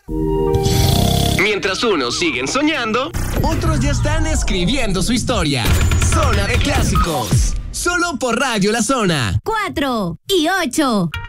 Mientras unos siguen soñando, otros ya están escribiendo su historia. Zona de Clásicos. Solo por Radio La Zona. 4 y 8.